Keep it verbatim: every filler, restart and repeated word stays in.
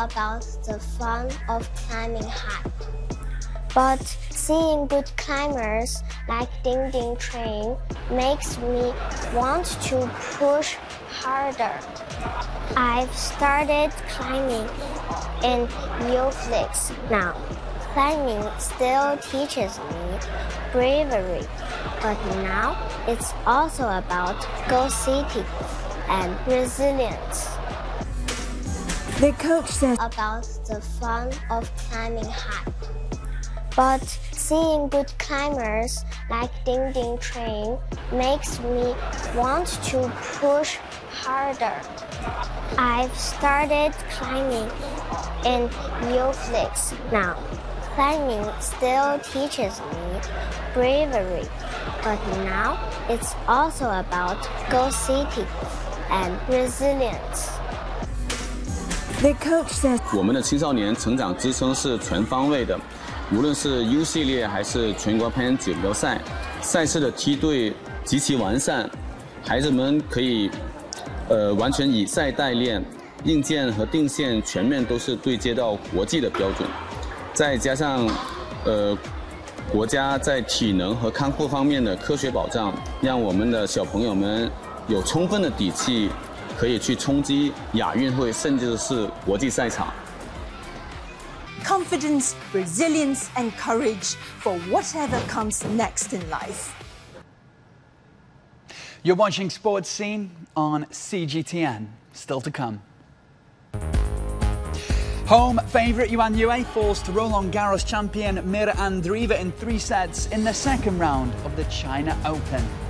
about the fun of climbing high. But seeing good climbers like Ding Ding Train makes me want to push harder. I've started climbing in Youthflix now. Climbing still teaches me bravery, but now it's also about Go City and resilience. Their coach says about the fun of climbing high. But seeing good climbers like Ding Ding Train makes me want to push harder. I've started climbing in Youthflix now. Climbing still teaches me bravery, but now it's also about Go City and resilience. Their coach says 我们的青少年成长支撑是全方位的，无论是 U 系列还是全国攀岩锦标赛，赛事的梯队极其完善，孩子们可以呃完全以赛代练，硬件和定线全面都是对接到国际的标准。再加上，呃，国家在体能和康复方面的科学保障，让我们的小朋友们有充分的底气，可以去冲击亚运会，甚至是国际赛场。 confidence, resilience, and courage for whatever comes next in life. You're watching Sports Scene on C G T N. Still to come. Home favourite Yuan Yue falls to Roland Garros champion Mir Andreeva in three sets in the second round of the China Open.